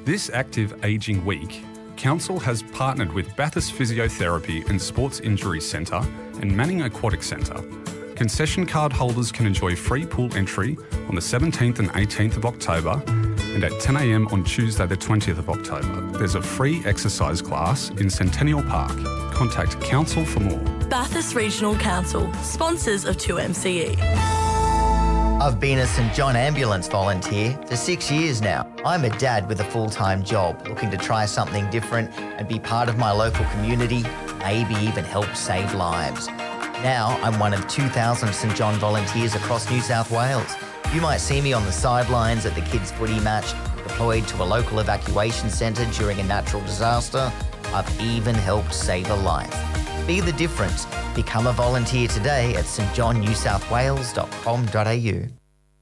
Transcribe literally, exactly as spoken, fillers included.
This Active Ageing Week, Council has partnered with Bathurst Physiotherapy and Sports Injury Centre and Manning Aquatic Centre. Concession card holders can enjoy free pool entry on the seventeenth and eighteenth of October, and at ten a m on Tuesday the twentieth of October, there's a free exercise class in Centennial Park. Contact Council for more. Bathurst Regional Council, sponsors of two M C E. I've been a St John Ambulance volunteer for six years now. I'm a dad with a full-time job, looking to try something different and be part of my local community, maybe even help save lives. Now I'm one of two thousand St John volunteers across New South Wales. You might see me on the sidelines at the kids' footy match, deployed to a local evacuation centre during a natural disaster. I've even helped save a life. Be the difference. Become a volunteer today at s t john new south wales dot com dot a u.